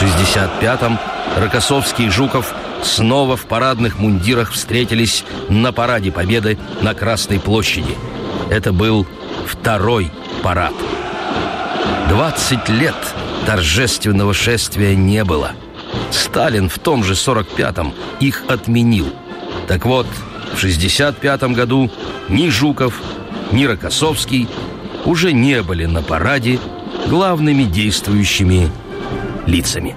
1965-м Рокоссовский и Жуков снова в парадных мундирах встретились на параде Победы на Красной площади. Это был второй парад. 20 лет торжественного шествия не было. Сталин в том же 45-м их отменил. Так вот, в 65-м году ни Жуков, ни Рокоссовский уже не были на параде главными действующими лицами.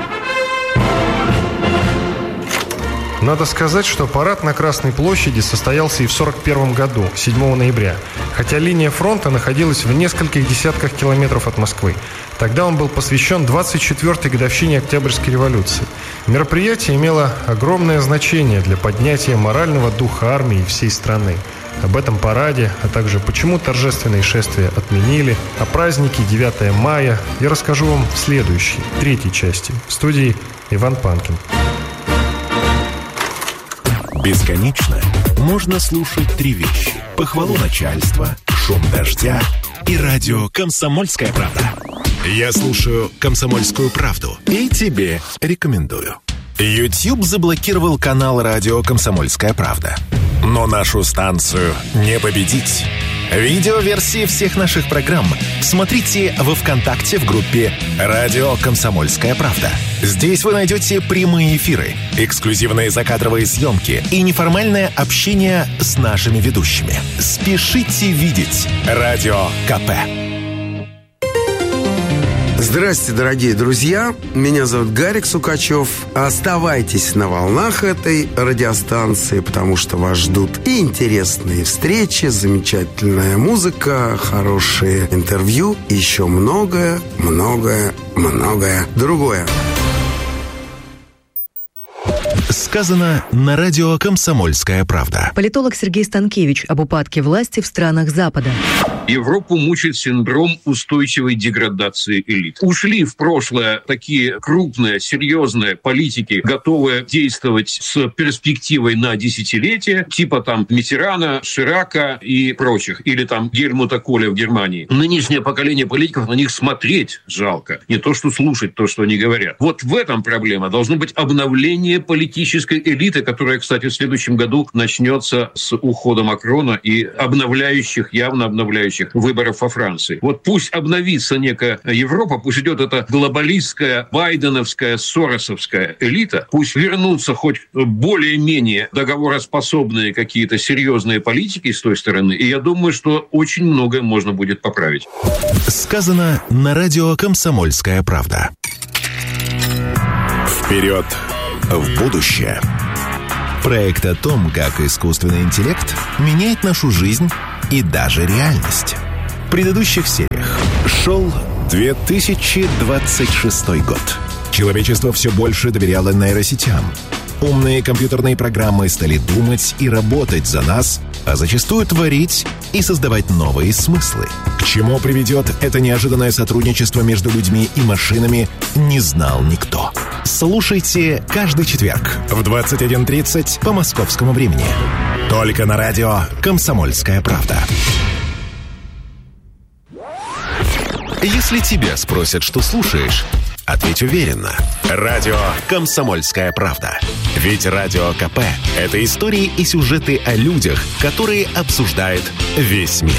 Надо сказать, что парад на Красной площади состоялся и в 1941 году, 7 ноября, хотя линия фронта находилась в нескольких десятках километров от Москвы. Тогда он был посвящен 24-й годовщине Октябрьской революции. Мероприятие имело огромное значение для поднятия морального духа армии и всей страны. Об этом параде, а также почему торжественные шествия отменили, о празднике 9 мая я расскажу вам в следующей, третьей части. В студии Иван Панкин. Бесконечно можно слушать три вещи: похвалу начальства, шум дождя и радио «Комсомольская правда». Я слушаю «Комсомольскую правду» и тебе рекомендую. YouTube заблокировал канал радио «Комсомольская правда». Но нашу станцию не победить. Видеоверсии всех наших программ смотрите во ВКонтакте в группе «Радио Комсомольская правда». Здесь вы найдете прямые эфиры, эксклюзивные закадровые съемки и неформальное общение с нашими ведущими. Спешите видеть Радио КП. Здрасте, дорогие друзья, меня зовут Гарик Сукачев. Оставайтесь на волнах этой радиостанции, потому что вас ждут и интересные встречи, замечательная музыка, хорошие интервью и еще многое другое. Сказано на радио «Комсомольская правда». Политолог Сергей Станкевич об упадке власти в странах Запада. Европу мучает синдром устойчивой деградации элит. Ушли в прошлое такие крупные, серьезные политики, готовые действовать с перспективой на десятилетия, типа там Миттерана, Ширака и прочих, или там Гельмута Коля в Германии. Нынешнее поколение политиков, на них смотреть жалко, не то что слушать то, что они говорят. Вот в этом проблема. Должно быть обновление политической элиты, которая, кстати, в следующем году начнется с ухода Макрона и явно обновляющих выборов во Франции. Вот пусть обновится некая Европа, пусть идет эта глобалистская, байденовская, соросовская элита, пусть вернутся хоть более-менее договороспособные какие-то серьезные политики с той стороны, и я думаю, что очень многое можно будет поправить. Сказано на радио «Комсомольская правда». Вперед в будущее. Проект о том, как искусственный интеллект меняет нашу жизнь и даже реальность. В предыдущих сериях шел 2026 год. Человечество все больше доверяло нейросетям. Умные компьютерные программы стали думать и работать за нас, а зачастую творить и создавать новые смыслы. К чему приведет это неожиданное сотрудничество между людьми и машинами, не знал никто. Слушайте каждый четверг в 21:30 по московскому времени. Только на радио «Комсомольская правда». Если тебя спросят, что слушаешь, ответь уверенно. Радио «Комсомольская правда». Ведь Радио КП – это истории и сюжеты о людях, которые обсуждает весь мир.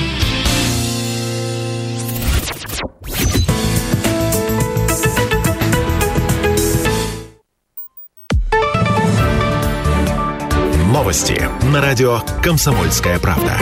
Новости на радио «Комсомольская правда».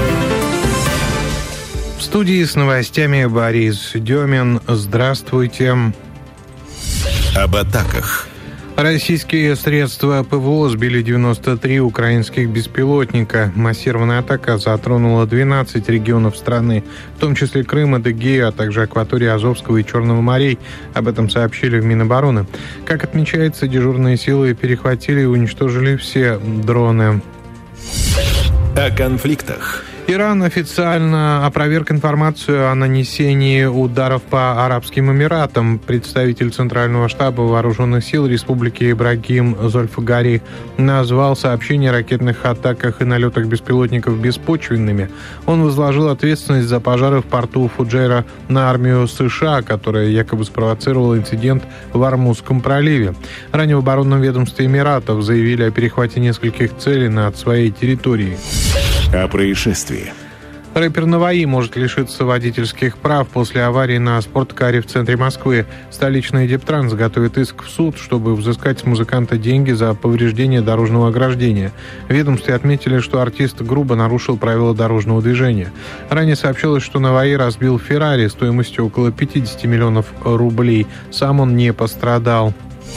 В студии с новостями Борис Демин. Здравствуйте. Об атаках. Российские средства ПВО сбили 93 украинских беспилотника. Массированная атака затронула 12 регионов страны, в том числе Крым, Адыгею, а также акватории Азовского и Черного морей. Об этом сообщили в Минобороны. Как отмечается, дежурные силы перехватили и уничтожили все дроны. О конфликтах. Иран официально опроверг информацию о нанесении ударов по Арабским Эмиратам. Представитель Центрального штаба Вооруженных сил Республики Ибрагим Зольфагари назвал сообщения о ракетных атаках и налетах беспилотников беспочвенными. Он возложил ответственность за пожары в порту Фуджейра на армию США, которая якобы спровоцировала инцидент в Ормузском проливе. Ранее в оборонном ведомстве Эмиратов заявили о перехвате нескольких целей над своей территорией. О происшествии. Рэпер Наваи может лишиться водительских прав после аварии на спорткаре в центре Москвы. Столичный Дептранс готовит иск в суд, чтобы взыскать с музыканта деньги за повреждение дорожного ограждения. В ведомстве отметили, что артист грубо нарушил правила дорожного движения. Ранее сообщалось, что Наваи разбил Феррари стоимостью около 50 миллионов рублей. Сам он не пострадал.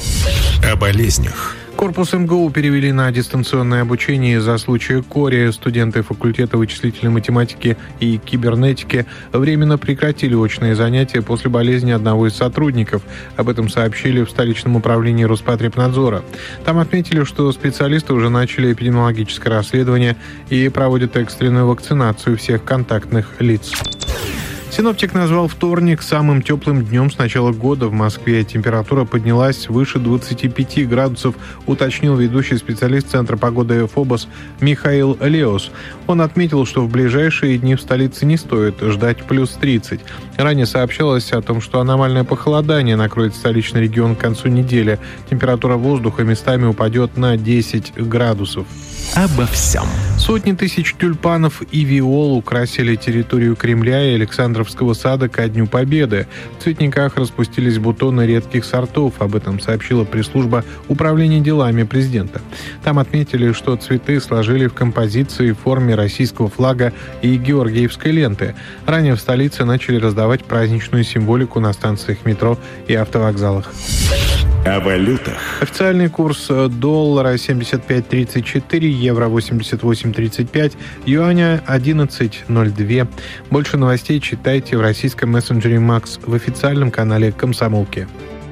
О болезнях. Корпус МГУ перевели на дистанционное обучение из-за случая кори. Студенты факультета вычислительной математики и кибернетики временно прекратили очные занятия после болезни одного из сотрудников. Об этом сообщили в столичном управлении Роспотребнадзора. Там отметили, что специалисты уже начали эпидемиологическое расследование и проводят экстренную вакцинацию всех контактных лиц. Синоптик назвал вторник самым теплым днем с начала года в Москве. Температура поднялась выше 25 градусов, уточнил ведущий специалист Центра погоды ФОБОС Михаил Леус. Он отметил, что в ближайшие дни в столице не стоит ждать плюс 30. Ранее сообщалось о том, что аномальное похолодание накроет столичный регион к концу недели. Температура воздуха местами упадет на 10 градусов. Обо всем. Сотни тысяч тюльпанов и виол украсили территорию Кремля и Александровского сада ко Дню Победы. В цветниках распустились бутоны редких сортов. Об этом сообщила пресс-служба Управления делами президента. Там отметили, что цветы сложили в композиции в форме российского флага и георгиевской ленты. Ранее в столице начали раздавать праздничную символику на станциях метро и автовокзалах. О валютах. Официальный курс доллара 75.34, евро 88.35, юаня 11.02. Больше новостей читайте в российском мессенджере «Макс» в официальном канале «Комсомолки».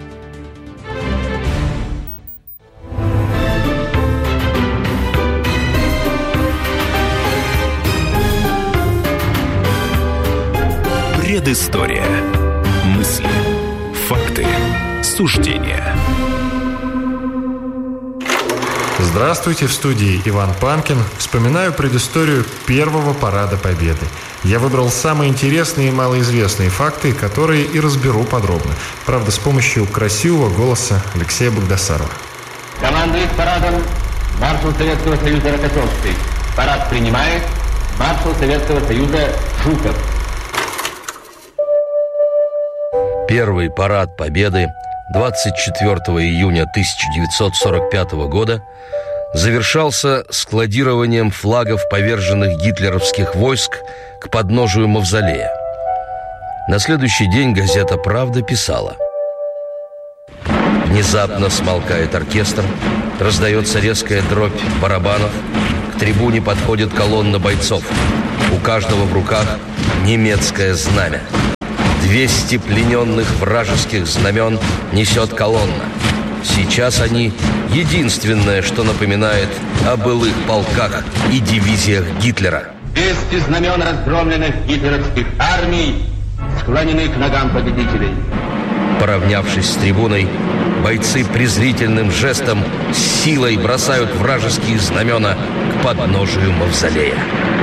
Предыстория. Мысли. Факты. Суждения. Здравствуйте, в студии Иван Панкин. Вспоминаю предысторию первого парада Победы. Я выбрал самые интересные и малоизвестные факты, которые и разберу подробно. Правда, с помощью красивого голоса Алексея Богдасарова. Командует парадом маршал Советского Союза Рокоссовский. Парад принимает маршал Советского Союза Жуков. Первый парад Победы 24 июня 1945 года завершался складированием флагов поверженных гитлеровских войск к подножию мавзолея. На следующий день газета «Правда» писала: внезапно смолкает оркестр, раздается резкая дробь барабанов, к трибуне подходит колонна бойцов. У каждого в руках немецкое знамя. 200 плененных вражеских знамен несет колонна. Сейчас они единственное, что напоминает о былых полках и дивизиях Гитлера. 200 знамен разгромленных гитлеровских армий склонены к ногам победителей. Поравнявшись с трибуной, бойцы презрительным жестом с силой бросают вражеские знамена к подножию мавзолея.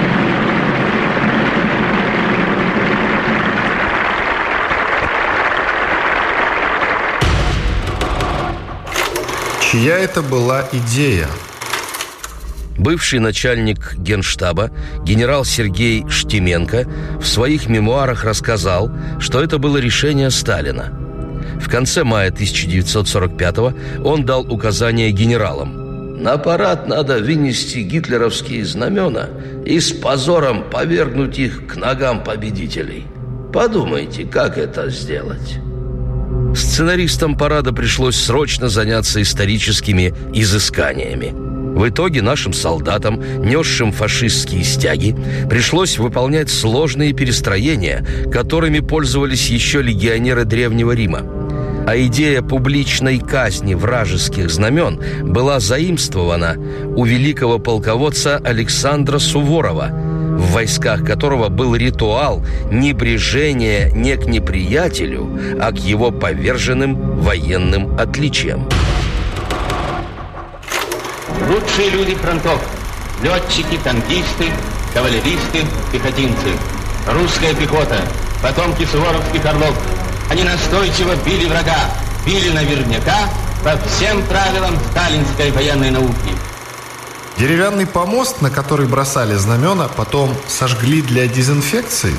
Чья это была идея? Бывший начальник Генштаба генерал Сергей Штеменко в своих мемуарах рассказал, что это было решение Сталина. В конце мая 1945-го он дал указание генералам: на парад надо вынести гитлеровские знамена и с позором повергнуть их к ногам победителей. Подумайте, как это сделать. Сценаристам парада пришлось срочно заняться историческими изысканиями. В итоге нашим солдатам, несшим фашистские стяги, пришлось выполнять сложные перестроения, которыми пользовались еще легионеры Древнего Рима. А идея публичной казни вражеских знамен была заимствована у великого полководца Александра Суворова. в войсках которого был ритуал небрежения не к неприятелю, а к его поверженным военным отличиям. Лучшие люди фронтов. Летчики, танкисты, кавалеристы, пехотинцы. Русская пехота, потомки суворовских орлов. Они настойчиво били врага, били наверняка по всем правилам сталинской военной науки. Деревянный помост, на который бросали знамена, потом сожгли для дезинфекции?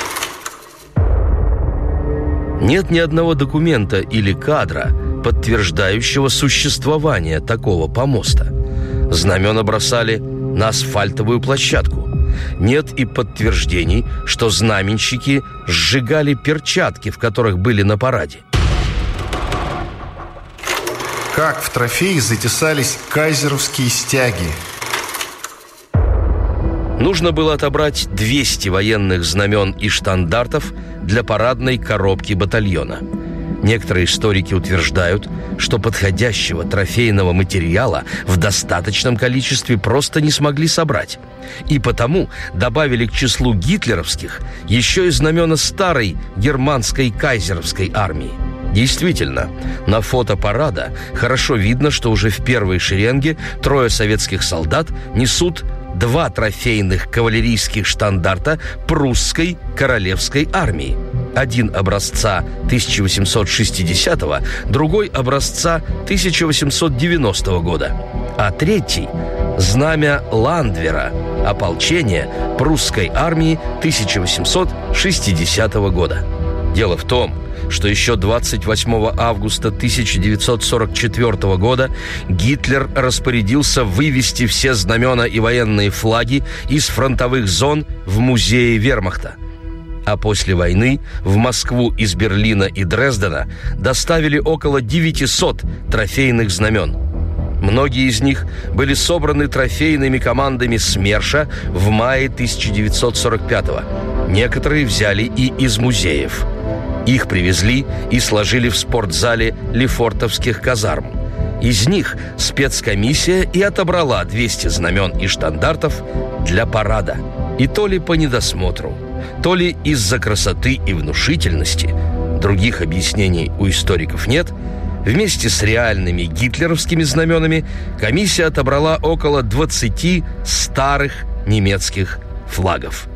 Нет ни одного документа или кадра, подтверждающего существование такого помоста. Знамена бросали на асфальтовую площадку. Нет и подтверждений, что знаменщики сжигали перчатки, в которых были на параде. Как в трофеи затесались кайзеровские стяги? Нужно было отобрать 200 военных знамен и штандартов для парадной коробки батальона. Некоторые историки утверждают, что подходящего трофейного материала в достаточном количестве просто не смогли собрать. И потому добавили к числу гитлеровских еще и знамена старой германской кайзеровской армии. Действительно, на фото парада хорошо видно, что уже в первой шеренге 3 советских солдат несут 2 трофейных кавалерийских штандарта прусской королевской армии. Один образца 1860-го, другой образца 1890 года. А третий – знамя Ландвера, ополчение прусской армии 1860 года. Дело в том, что еще 28 августа 1944 года Гитлер распорядился вывести все знамена и военные флаги из фронтовых зон в музее вермахта. А после войны в Москву из Берлина и Дрездена доставили около 900 трофейных знамен. Многие из них были собраны трофейными командами СМЕРШа в мае 1945-го. Некоторые взяли и из музеев. Их привезли и сложили в спортзале Лефортовских казарм. Из них спецкомиссия и отобрала 200 знамен и штандартов для парада. И то ли по недосмотру, то ли из-за красоты и внушительности, других объяснений у историков нет, вместе с реальными гитлеровскими знаменами комиссия отобрала около 20 старых немецких флагов.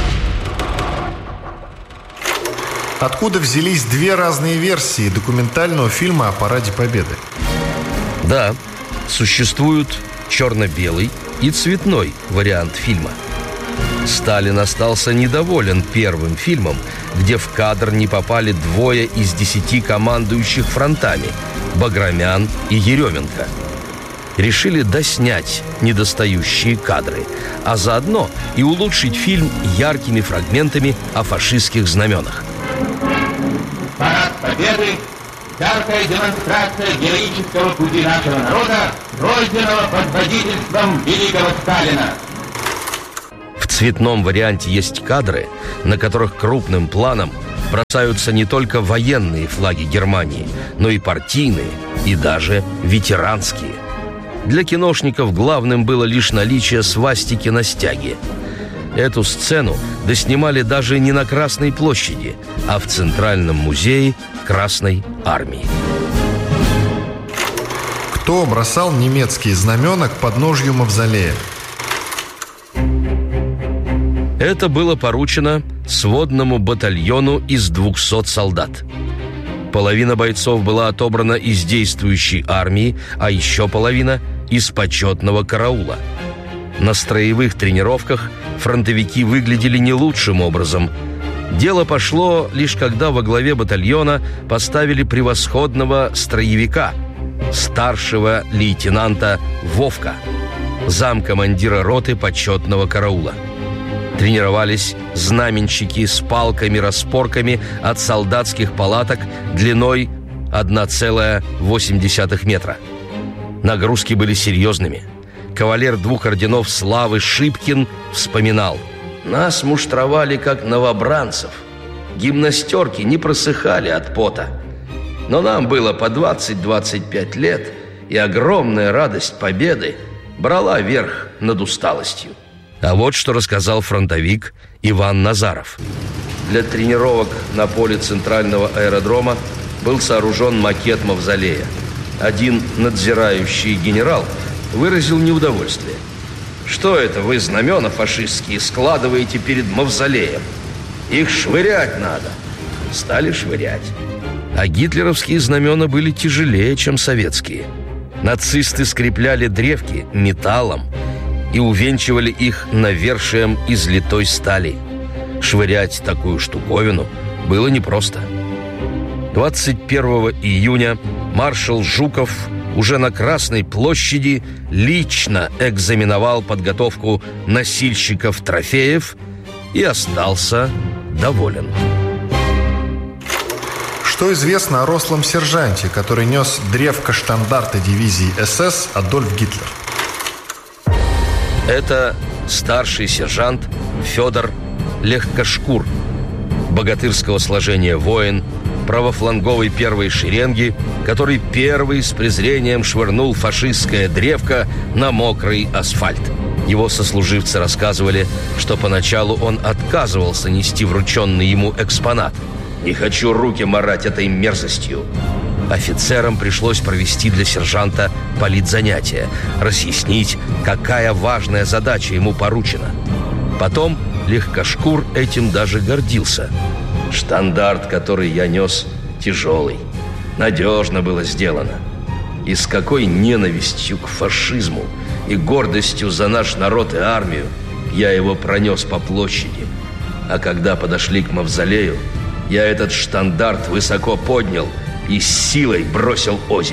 Откуда взялись 2 разные версии документального фильма о Параде Победы? Да, существуют черно-белый и цветной вариант фильма. Сталин остался недоволен первым фильмом, где в кадр не попали 2 из 10 командующих фронтами – Баграмян и Еременко. Решили доснять недостающие кадры, а заодно и улучшить фильм яркими фрагментами о фашистских знаменах. Парад Победы – яркая демонстрация героического пути нашего народа, пройденного под водительством великого Сталина. В цветном варианте есть кадры, на которых крупным планом бросаются не только военные флаги Германии, но и партийные, и даже ветеранские. Для киношников главным было лишь наличие свастики на стяге. Эту сцену доснимали даже не на Красной площади, а в Центральном музее Красной армии. Кто бросал немецкие знамена к подножью мавзолея? Это было поручено сводному батальону из 200 солдат. Половина бойцов была отобрана из действующей армии, а еще половина – из почетного караула. На строевых тренировках фронтовики выглядели не лучшим образом. Дело пошло лишь когда во главе батальона поставили превосходного строевика, старшего лейтенанта Вовка, замкомандира роты почетного караула. Тренировались знаменщики с палками-распорками от солдатских палаток длиной 1,8 метра. Нагрузки были серьезными. Кавалер 2 орденов славы Шипкин вспоминал: «Нас муштровали, как новобранцев. Гимнастерки не просыхали от пота. Но нам было по 20-25 лет, и огромная радость победы брала верх над усталостью». А вот что рассказал фронтовик Иван Назаров. Для тренировок на поле центрального аэродрома был сооружен макет мавзолея. Один надзирающий генерал выразил неудовольствие. «Что это вы знамена фашистские складываете перед мавзолеем? Их швырять надо». Стали швырять. А гитлеровские знамена были тяжелее, чем советские. Нацисты скрепляли древки металлом и увенчивали их навершием из литой стали. Швырять такую штуковину было непросто. 21 июня маршал Жуков уже на Красной площади лично экзаменовал подготовку носильщиков трофеев и остался доволен. Что известно о рослом сержанте, который нес древко штандарта дивизии СС Адольф Гитлер? Это старший сержант Федор Легкошкур, богатырского сложения воин, правофланговой первой шеренги, который первый с презрением швырнул фашистское древко на мокрый асфальт. Его сослуживцы рассказывали, что поначалу он отказывался нести врученный ему экспонат. «Не хочу руки марать этой мерзостью». Офицерам пришлось провести для сержанта политзанятие, разъяснить, какая важная задача ему поручена. Потом Легкошкур этим даже гордился. «Штандарт, который я нес, тяжелый. Надежно было сделано. И с какой ненавистью к фашизму и гордостью за наш народ и армию я его пронес по площади. А когда подошли к мавзолею, я этот штандарт высоко поднял и с силой бросил озимь».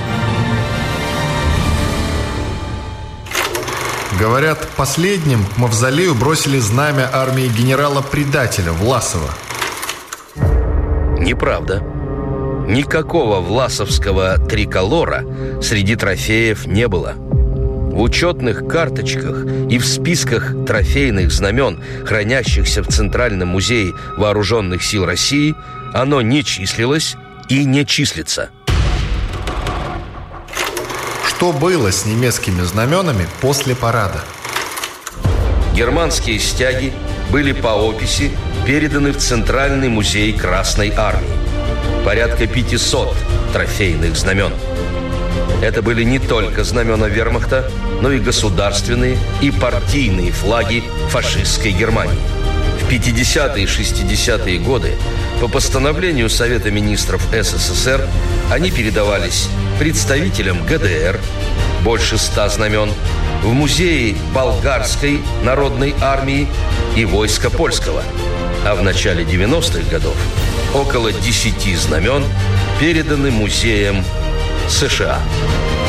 Говорят, последним к мавзолею бросили знамя армии генерала-предателя Власова. Неправда. Никакого власовского триколора среди трофеев не было. В учетных карточках и в списках трофейных знамен, хранящихся в Центральном музее Вооруженных сил России, оно не числилось и не числится. Что было с немецкими знаменами после парада? Германские стяги были по описи переданы в Центральный музей Красной армии. Порядка 500 трофейных знамен. Это были не только знамена вермахта, но и государственные и партийные флаги фашистской Германии. В 50-е и 60-е годы по постановлению Совета министров СССР они передавались представителям ГДР, больше 100 знамен, в музее Болгарской народной армии и войска польского. А в начале 90-х годов около 10 знамен переданы музеям США.